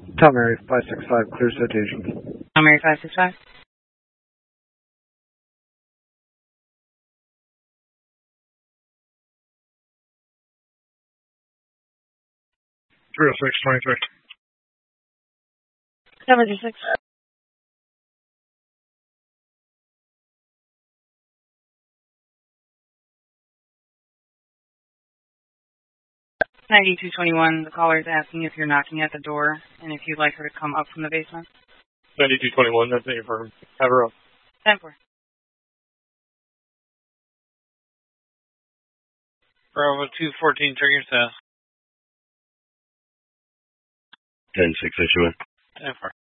Tom Mary 565, clear citation. Tom Mary 565. Three oh 623. 76. $92.21. The caller is asking if you're knocking at the door and if you'd like her to come up from the basement. 9221, that's it for have her up. 10-4. Bravo 214, trigger south. 10-6 issuing. 10-4.